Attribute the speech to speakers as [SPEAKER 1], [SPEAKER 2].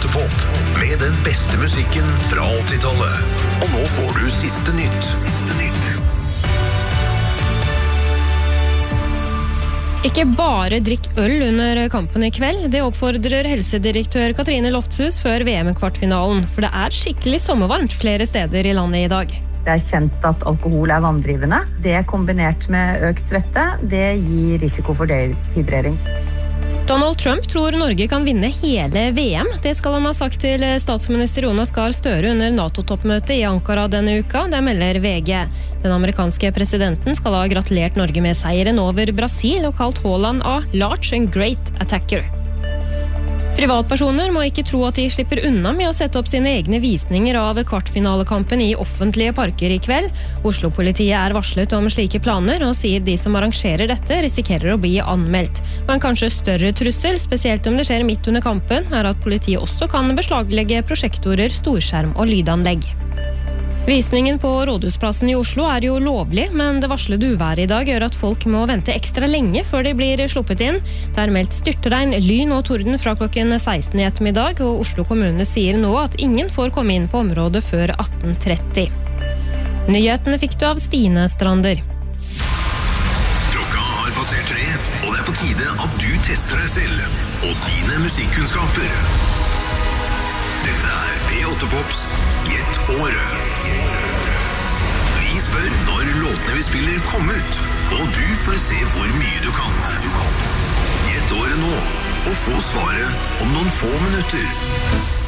[SPEAKER 1] P8 Pop med den beste musikken fra 80-tallet. Og nå får du siste nytt.
[SPEAKER 2] Ikke bare drikk øl under kampen i kveld. Det oppfordrer helsedirektør Katrine Lofthus før VM-kvartfinalen. For det er skikkelig sommervarmt flere steder i landet i dag.
[SPEAKER 3] Det er kjent at alkohol er vanndrivende. Det kombinert med økt svette, det gir risiko for dehydrering.
[SPEAKER 2] Donald Trump tror Norge kan vinne hele VM. Det skal han ha sagt til statsminister Jonas Gahr Støre under NATO-toppmøtet i Ankara denne uka. Det melder VG. Den amerikanske presidenten skal ha gratulert Norge med seieren over Brasil og kalt Haaland a large and great attacker. Privatpersoner må ikke tro at de slipper unna med å sette opp sine egne visninger av kvartfinalekampen i offentlige parker i kveld. Oslo-politiet er varslet om slike planer og sier de som arrangerer dette risikerer å bli anmeldt. Og en kanskje større trussel, spesielt om det skjer midt under kampen, er at politiet også kan beslaglegge prosjektorer, storskjerm og lydanlegg. Visningen på Rådhusplassen i Oslo er jo lovlig, men det varslede uværet i dag gjør at folk må vente ekstra lenge før de blir sluppet inn. Det er meldt styrtregn, lyn og torden fra klokken 16 i ettermiddag, og Oslo kommune sier nå at ingen får komme inn på området før 18:30. Nyhetene fikk du av Stine Strander.
[SPEAKER 1] Klokka har passert 3, og det er på tide at du tester deg selv og dine musikkunnskaper. Dette er P8 Pops Gjett året. Vi spør når låtene vi spiller kom ut, og du får se hvor mye du kan. Gjett året nå, og få svaret om noen få minutter.